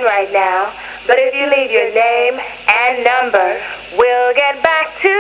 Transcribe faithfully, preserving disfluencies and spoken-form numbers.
right now, but if you leave your name and number, we'll get back to